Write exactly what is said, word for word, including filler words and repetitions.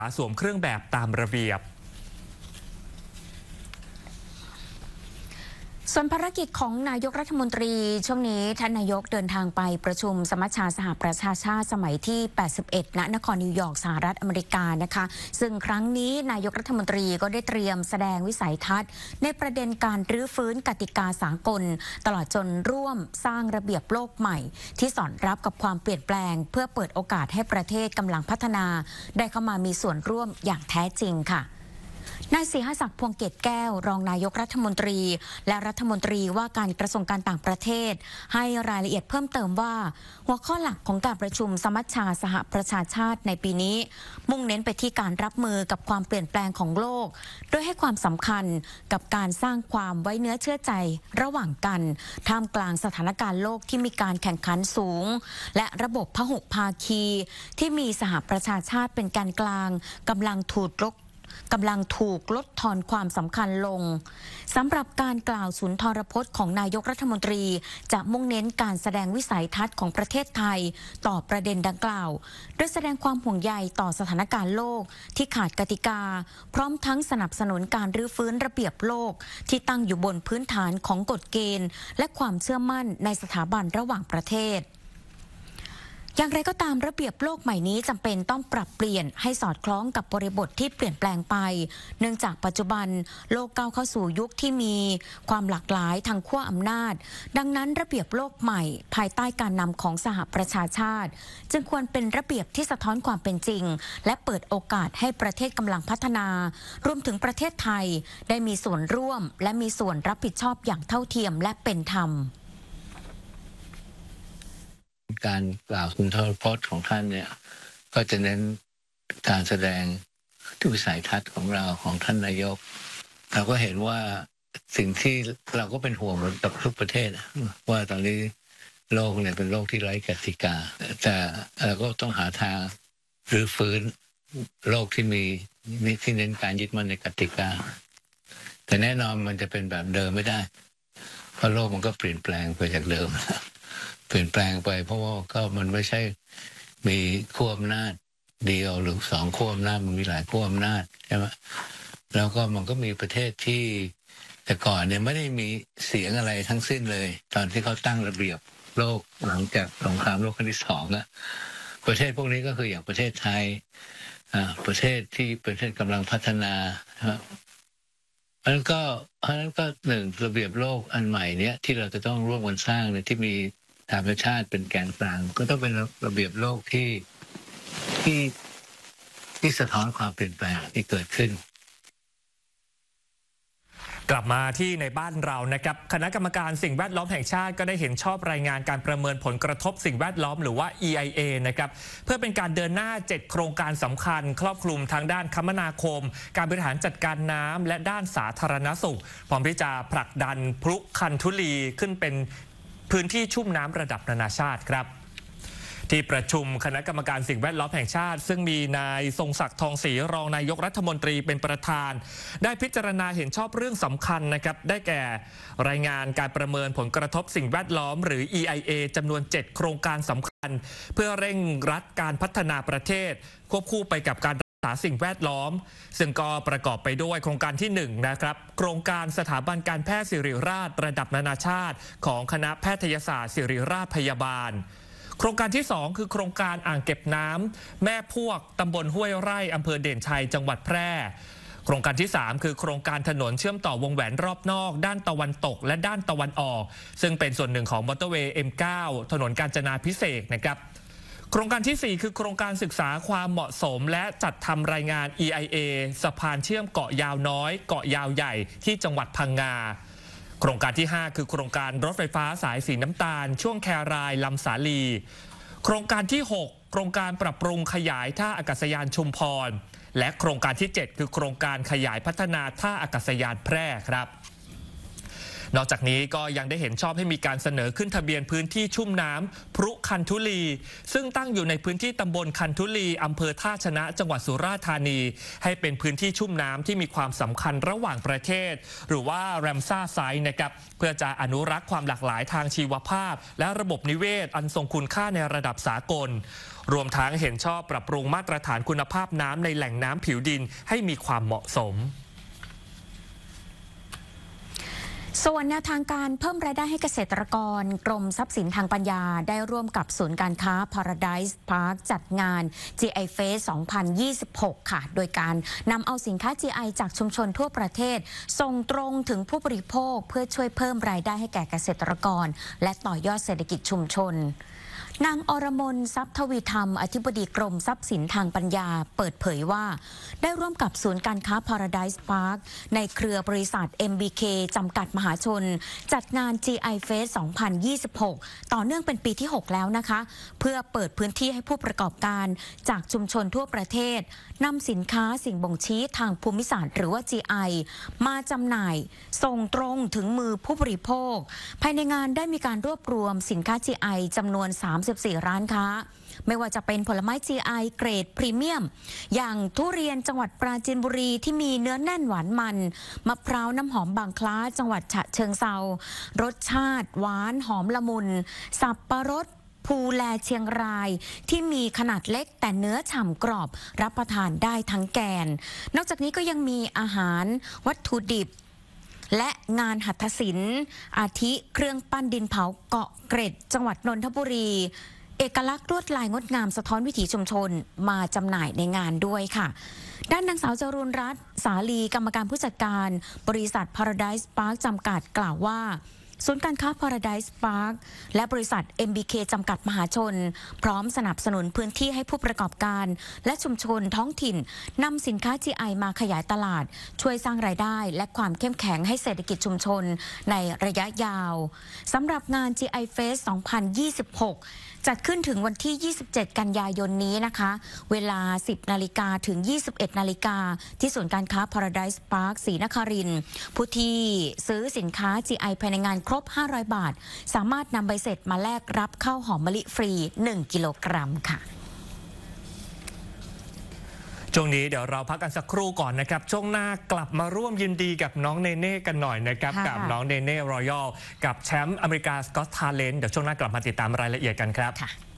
สวมเครื่องแบบตามระเบียบส่วนภารกิจของนายกรัฐมนตรีช่วงนี้ท่านนายกเดินทางไปประชุมสมัชชาสหประชาชาติสมัยที่ แปดสิบเอ็ด ณ นครนิวยอร์กสหรัฐอเมริกานะคะซึ่งครั้งนี้นายกรัฐมนตรีก็ได้เตรียมแสดงวิสัยทัศน์ในประเด็นการรื้อฟื้นกติกาสากลตลอดจนร่วมสร้างระเบียบโลกใหม่ที่สอดรับกับความเปลี่ยนแปลงเพื่อเปิดโอกาสให้ประเทศกำลังพัฒนาได้เข้ามามีส่วนร่วมอย่างแท้จริงค่ะนายศรีหศักดิ์พวงเกตแก้วรองนายกรัฐมนตรีและรัฐมนตรีว่าการกระทรวงการต่างประเทศให้รายละเอียดเพิ่มเติมว่าหัวข้อหลักของการประชุมสมัชชาสหประชาชาติในปีนี้มุ่งเน้นไปที่การรับมือกับความเปลี่ยนแปลงของโลกโดยให้ความสำคัญกับการสร้างความไว้เนื้อเชื่อใจระหว่างกันท่ามกลางสถานการณ์โลกที่มีการแข่งขันสูงและระบบพหุภาคีที่มีสหประชาชาติเป็นแกนกลางกำลังถูกลดกำลังถูกลดทอนความสำคัญลงสำหรับการกล่าวสุนทรพจน์ของนายกรัฐมนตรีจะมุ่งเน้นการแสดงวิสัยทัศน์ของประเทศไทยต่อประเด็นดังกล่าวโดยแสดงความห่วงใยต่อสถานการณ์โลกที่ขาดกติกาพร้อมทั้งสนับสนุนการรื้อฟื้นระเบียบโลกที่ตั้งอยู่บนพื้นฐานของกฎเกณฑ์และความเชื่อมั่นในสถาบันระหว่างประเทศอย่างไรก็ตามระเบียบโลกใหม่นี้จำเป็นต้องปรับเปลี่ยนให้สอดคล้องกับบริบทที่เปลี่ยนแปลงไปเนื่องจากปัจจุบันโลกก้าวเข้าสู่ยุคที่มีความหลากหลายทางขั้วอำนาจดังนั้นระเบียบโลกใหม่ภายใต้การนำของสหประชาชาติจึงควรเป็นระเบียบที่สะท้อนความเป็นจริงและเปิดโอกาสให้ประเทศกำลังพัฒนารวมถึงประเทศไทยได้มีส่วนร่วมและมีส่วนรับผิดชอบอย่างเท่าเทียมและเป็นธรรมการกล่าวสุนทรพจน์ของท่านเนี่ยก็จะเน้นการแสดงวิสัยทัศน์ของเราของท่านนายกเราก็เห็นว่าสิ่งที่เราก็เป็นห่วงเหมือนกับทุกประเทศว่าตอนนี้โลกเนี่ยเป็นโลกที่ไร้กติกาแต่เราก็ต้องหาทางรื้อฟื้นโลกที่มีที่เน้นการยึดมั่นในกติกาแต่แน่นอนมันจะเป็นแบบเดิมไม่ได้เพราะโลกมันก็เปลี่ยนแปลงไปจากเดิมเปลี่ยนแปลงไปเพราะว่าก็มันไม่ใช่มีขั้วอำนาจเดียวหรือสองขั้วอำนาจมันมีหลายขั้วอำนาจใช่ไหมแล้วก็มันก็มีประเทศที่แต่ก่อนเนี่ยไม่ได้มีเสียงอะไรทั้งสิ้นเลยตอนที่เขาตั้งระเบียบโลกหลังจากสงครามโลกครั้งที่สองอะประเทศพวกนี้ก็คืออย่างประเทศไทยอ่าประเทศที่ประเทศกำลังพัฒนาอันนั้นก็อันนั้นก็หนึ่งระเบียบโลกอันใหม่เนี้ยที่เราจะต้องร่วมกันสร้างเนี่ยที่มีธรรมชาติเป็นแกนกลางก็ต้องเป็นระเบียบโลกที่ที่ที่สะท้อนความเปลี่ยนแปลงที่เกิดขึ้นกลับมาที่ในบ้านเรานะครับคณะกรรมการสิ่งแวดล้อมแห่งชาติก็ได้เห็นชอบรายงานการประเมินผลกระทบสิ่งแวดล้อมหรือว่า อี ไอ เอ นะครับเพื่อเป็นการเดินหน้าเจ็ดโครงการสำคัญครอบคลุมทางด้านคมนาคมการบริหารจัดการน้ำและด้านสาธารณสุขพร้อมที่จะผลักดันพลุคันธุลีขึ้นเป็นพื้นที่ชุ่มน้ำระดับนานาชาติครับที่ประชุมคณะกรรมการสิ่งแวดล้อมแห่งชาติซึ่งมีนายทรงศักดิ์ทองศรีรองนายกรัฐมนตรีเป็นประธานได้พิจารณาเห็นชอบเรื่องสำคัญนะครับได้แก่รายงานการประเมินผลกระทบสิ่งแวดล้อมหรือ อี ไอ เอ จำนวนเจ็ดโครงการสำคัญเพื่อเร่งรัดการพัฒนาประเทศควบคู่ไปกับการรักษาสิ่งแวดล้อมซึ่งก็ประกอบไปด้วยโครงการที่หนึ่งนะครับโครงการสถาบันการแพทย์ศิริราชระดับนานาชาติของคณะแพทยศาสตร์ศิริราชพยาบาลโครงการที่สองคือโครงการอ่างเก็บน้ำแม่พวกตำบลห้วยไร่อำเภอเด่นชัยจังหวัดแพร่โครงการที่สามคือโครงการถนนเชื่อมต่อวงแหวนรอบนอกด้านตะวันตกและด้านตะวันออกซึ่งเป็นส่วนหนึ่งของมอเตอร์เวย์ เอ็ม เก้า ถนนกาญจนาภิเษกนะครับโครงการที่สี่คือโครงการศึกษาความเหมาะสมและจัดทำรายงาน อี ไอ เอ สะพานเชื่อมเกาะยาวน้อยเกาะยาวใหญ่ที่จังหวัดพังงาโครงการที่ห้าคือโครงการรถไฟฟ้าสายสีน้ำตาลช่วงแครายลำสาลีโครงการที่หกโครงการปรับปรุงขยายท่าอากาศยานชุมพรและโครงการที่เจ็ดคือโครงการขยายพัฒนาท่าอากาศยานแพร่ครับนอกจากนี้ก็ยังได้เห็นชอบให้มีการเสนอขึ้นทะเบียนพื้นที่ชุ่มน้ำพรุคันธุลีซึ่งตั้งอยู่ในพื้นที่ตำบลคันธุลีอำเภอท่าชนะจังหวัดสุราษฎร์ธานีให้เป็นพื้นที่ชุ่มน้ำที่มีความสำคัญระหว่างประเทศหรือว่าแรมซ่าไซต์นะครับเพื่อจะอนุรักษ์ความหลากหลายทางชีวภาพและระบบนิเวศอันทรงคุณค่าในระดับสากลรวมทั้งเห็นชอบปรับปรุงมาตรฐานคุณภาพน้ำในแหล่งน้ำผิวดินให้มีความเหมาะสมส่วนแนวทางการเพิ่มรายได้ให้เกษตรกรกรมทรัพย์สินทางปัญญาได้ร่วมกับศูนย์การค้า Paradise Park จัดงาน จี ไอ Fest สองพันยี่สิบหก ค่ะ โดยการนำเอาสินค้า จี ไอ จากชุมชนทั่วประเทศส่งตรงถึงผู้บริโภคเพื่อช่วยเพิ่มรายได้ให้แก่เกษตรกรและต่อยอดเศรษฐกิจชุมชนนางอรมนทรัพย์ทวีธรรมอธิบดีกรมทรัพย์สินทางปัญญาเปิดเผยว่าได้ร่วมกับศูนย์การค้า Paradise Park ในเครือบริษัท เอ็ม บี เค จำกัดมหาชนจัดงาน จี ไอ Fest สองพันยี่สิบหก ต่อเนื่องเป็นปีที่ หก แล้วนะคะเพื่อเปิดพื้นที่ให้ผู้ประกอบการจากชุมชนทั่วประเทศนำสินค้าสิ่งบ่งชี้ทางภูมิศาสตร์หรือว่า จี ไอ มาจำหน่ายส่งตรงถึงมือผู้บริโภคภายในงานได้มีการรวบรวมสินค้า จี ไอ จำนวนสามสิบสี่ร้านค้าไม่ว่าจะเป็นผลไม้ จี ไอ เกรดพรีเมียมอย่างทุเรียนจังหวัดปราจีนบุรีที่มีเนื้อแน่นหวานมันมะพร้าวน้ำหอมบางคล้าจังหวัดฉะเชิงเทรารสชาติหวานหอมละมุนสับปะรดภูแลเชียงรายที่มีขนาดเล็กแต่เนื้อฉ่ำกรอบรับประทานได้ทั้งแกนนอกจากนี้ก็ยังมีอาหารวัตถุดิบและงานหัตถศิลป์อาทิเครื่องปั้นดินเผาเกาะเกร็ดจังหวัดนนทบุรีเอกลักษณ์ลวดลายงดงามสะท้อนวิถีชุมชนมาจำหน่ายในงานด้วยค่ะด้านนางสาวจรุณรัตน์สาลีกรรมการผู้จัดการบริษัท Paradise Park จำกัดกล่าวว่าศูนย์การค้า Paradise Park และบริษัท เอ็ม บี เค จำกัดมหาชนพร้อมสนับสนุนพื้นที่ให้ผู้ประกอบการและชุมชนท้องถิ่นนำสินค้า จี ไอ มาขยายตลาดช่วยสร้างรายได้และความเข้มแข็งให้เศรษฐกิจชุมชนในระยะยาวสำหรับงาน จี ไอ Fest สองพันยี่สิบหกจัดขึ้นถึงวันที่ยี่สิบเจ็ดกันยายนนี้นะคะเวลา สิบนาฬิกาถึง ยี่สิบเอ็ดนาฬิกาที่ศูนย์การค้า Paradise Park ศรีนครินทร์ผู้ที่ซื้อสินค้า จี ไอ ภายในงานครบห้าร้อยบาทสามารถนำใบเสร็จมาแลกรับข้าวหอมมะลิฟรีหนึ่งกิโลกรัมค่ะช่วงนี้เดี๋ยวเราพักกันสักครู่ก่อนนะครับช่วงหน้ากลับมาร่วมยินดีกับน้องเนเน่กันหน่อยนะครับกับน้องเนเน่รอยัลกับแชมป์อเมริกาสกอตทาเลนต์เดี๋ยวช่วงหน้ากลับมาติดตามรายละเอียดกันครับ